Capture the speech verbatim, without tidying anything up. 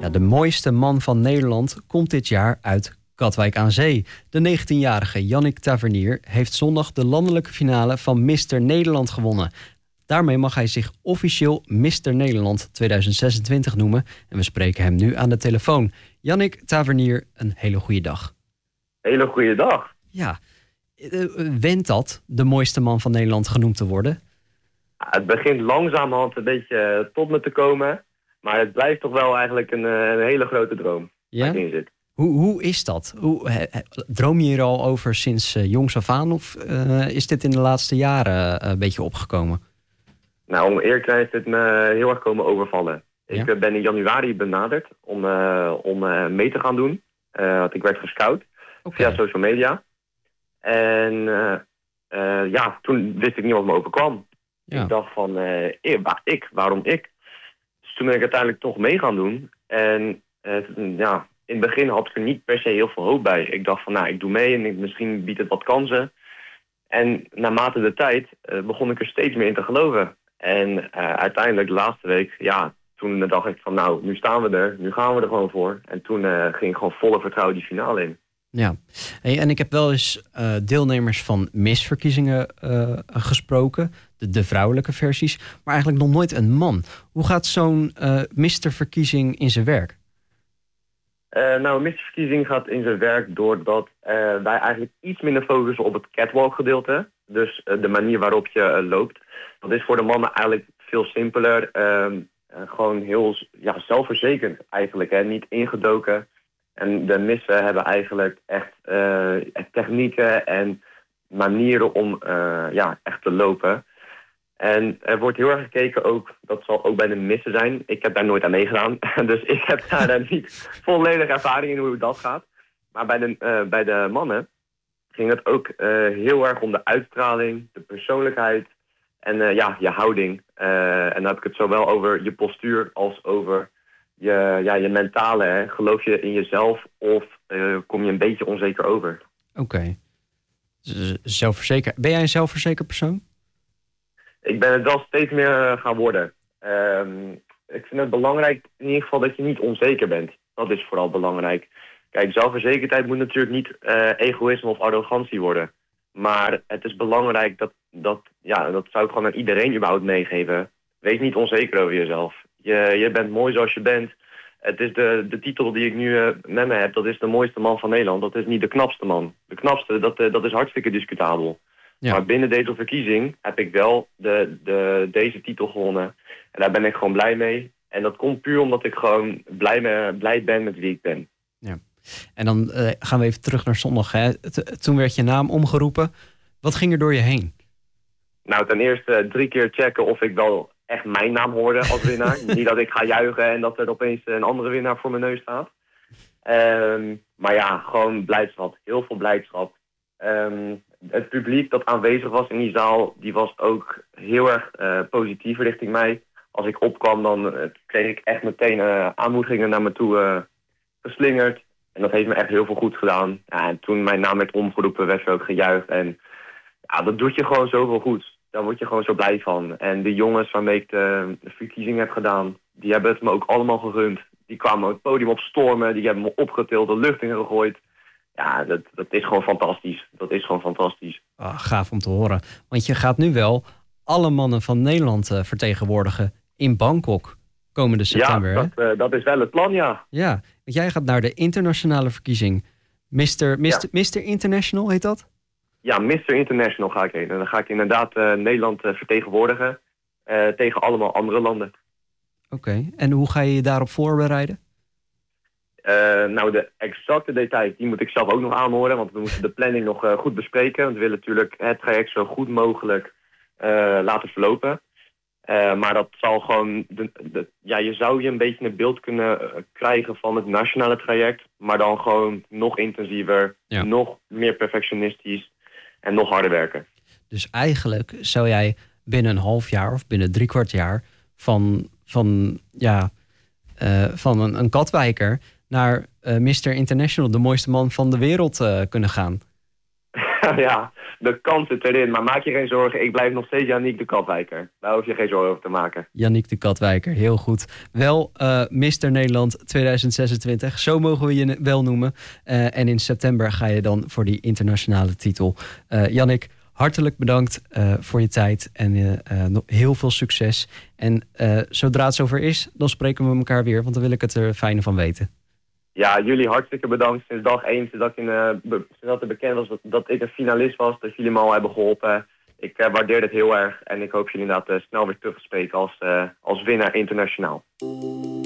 Ja, de mooiste man van Nederland komt dit jaar uit Katwijk aan Zee. De negentienjarige Yannick Tavernier heeft zondag de landelijke finale van mister Nederland gewonnen. Daarmee mag hij zich officieel mister Nederland tweeduizend zesentwintig noemen. En we spreken hem nu aan de telefoon. Yannick Tavernier, een hele goede dag. Hele goede dag. Ja, went dat de mooiste man van Nederland genoemd te worden? Het begint langzamerhand een beetje tot me te komen. Maar het blijft toch wel eigenlijk een, een hele grote droom. Ja? Waar ik in zit. Hoe, hoe is dat? Hoe, he, droom je hier al over sinds uh, jongs af aan? Of uh, is dit in de laatste jaren uh, een beetje opgekomen? Nou, om eerlijk te zijn is het me heel erg komen overvallen. Ja? Ik uh, ben in januari benaderd om, uh, om uh, mee te gaan doen. Uh, want ik werd gescout okay. via social media. En uh, uh, ja, toen wist ik niet wat me overkwam. Ja. Ik dacht van, uh, ik, waarom ik? Dus toen ben ik uiteindelijk toch mee gaan doen. En uh, ja, in het begin had ik er niet per se heel veel hoop bij. Ik dacht van, nou, ik doe mee en ik, misschien biedt het wat kansen. En naarmate de tijd uh, begon ik er steeds meer in te geloven. En uh, uiteindelijk de laatste week, ja, toen dacht ik van, nou, nu staan we er. Nu gaan we er gewoon voor. En toen uh, ging ik gewoon volle vertrouwen die finale in. Ja, hey, en ik heb wel eens uh, deelnemers van misverkiezingen uh, gesproken. De, de vrouwelijke versies. Maar eigenlijk nog nooit een man. Hoe gaat zo'n uh, misterverkiezing in zijn werk? Uh, nou, een misterverkiezing gaat in zijn werk doordat uh, wij eigenlijk iets minder focussen op het catwalk gedeelte. Dus uh, de manier waarop je uh, loopt. Dat is voor de mannen eigenlijk veel simpeler. Uh, uh, gewoon heel ja, zelfverzekerd eigenlijk. Hè? Niet ingedoken. En de missen hebben eigenlijk echt uh, technieken en manieren om uh, ja, echt te lopen. En er wordt heel erg gekeken ook, dat zal ook bij de missen zijn. Ik heb daar nooit aan meegedaan, dus ik heb daar niet volledig ervaring in hoe dat gaat. Maar bij de, uh, bij de mannen ging het ook uh, heel erg om de uitstraling, de persoonlijkheid en uh, ja, je houding. Uh, en dan heb ik het zowel over je postuur als over je, ja, je mentale. Hè. Geloof je in jezelf of uh, kom je een beetje onzeker over? Oké. Okay. Zelfverzekerd. Ben jij een zelfverzekerd persoon? Ik ben het wel steeds meer gaan worden. Um, ik vind het belangrijk in ieder geval dat je niet onzeker bent. Dat is vooral belangrijk. Kijk, zelfverzekerdheid moet natuurlijk niet uh, egoïsme of arrogantie worden. Maar het is belangrijk dat, dat, ja, dat zou ik gewoon aan iedereen überhaupt meegeven. Wees niet onzeker over jezelf. Je, je bent mooi zoals je bent. Het is de, de titel die ik nu uh, met me heb, dat is de mooiste man van Nederland. Dat is niet de knapste man. De knapste, dat, uh, dat is hartstikke discutabel. Ja. Maar binnen deze verkiezing heb ik wel de, de, deze titel gewonnen. En daar ben ik gewoon blij mee. En dat komt puur omdat ik gewoon blij, me, blij ben met wie ik ben. Ja. En dan uh, gaan we even terug naar zondag. Hè? T- toen werd je naam omgeroepen. Wat ging er door je heen? Nou, ten eerste uh, drie keer checken of ik wel echt mijn naam hoorde als winnaar. Niet dat ik ga juichen en dat er opeens een andere winnaar voor mijn neus staat. Um, maar ja, gewoon blijdschap. Heel veel blijdschap. Um, het publiek dat aanwezig was in die zaal, die was ook heel erg uh, positief richting mij. Als ik opkwam, dan uh, kreeg ik echt meteen uh, aanmoedigingen naar me toe uh, geslingerd. En dat heeft me echt heel veel goed gedaan. Ja, en toen mijn naam werd omgeroepen, werd er ook gejuicht. En ja, dat doet je gewoon zoveel goed. Daar word je gewoon zo blij van. En de jongens waarmee ik de, de verkiezing heb gedaan, die hebben het me ook allemaal gegund. Die kwamen het podium op stormen, die hebben me opgetild, de lucht in gegooid. Ja, dat, dat is gewoon fantastisch. Dat is gewoon fantastisch. Oh, gaaf om te horen. Want je gaat nu wel alle mannen van Nederland uh, vertegenwoordigen in Bangkok komende september. Ja, dat, uh, dat is wel het plan, ja. Ja, want jij gaat naar de internationale verkiezing. mister mister Ja. mister International heet dat? Ja, mister International ga ik heen. En dan ga ik inderdaad uh, Nederland uh, vertegenwoordigen uh, tegen allemaal andere landen. Oké, okay. En hoe ga je je daarop voorbereiden? Uh, nou, de exacte details, die moet ik zelf ook nog aanhoren, want we moeten de planning nog uh, goed bespreken. Want we willen natuurlijk het traject zo goed mogelijk uh, laten verlopen. Uh, maar dat zal gewoon, de, de, ja, je zou je een beetje een beeld kunnen uh, krijgen van het nationale traject, maar dan gewoon nog intensiever, ja. nog meer perfectionistisch en nog harder werken. Dus eigenlijk zou jij binnen een half jaar of binnen drie kwart jaar van, van, ja, uh, van een, een Katwijker naar uh, mister International, de mooiste man van de wereld, uh, kunnen gaan. Ja, de kans zit erin. Maar maak je geen zorgen, ik blijf nog steeds Yannick de Katwijker. Daar hoef je geen zorgen over te maken. Yannick de Katwijker, heel goed. Wel uh, mister Nederland tweeduizend zesentwintig, zo mogen we je wel noemen. Uh, en in september ga je dan voor die internationale titel. Uh, Yannick, hartelijk bedankt uh, voor je tijd en uh, uh, nog heel veel succes. En uh, zodra het zover is, dan spreken we elkaar weer, want dan wil ik het er fijne van weten. Ja, jullie hartstikke bedankt. Sinds dag één, sinds dat, ik in, uh, be- sinds dat het bekend was dat, dat ik een finalist was, dat jullie me al hebben geholpen. Ik uh, waardeer het heel erg en ik hoop jullie inderdaad uh, snel weer terug te spreken als, uh, als winnaar internationaal.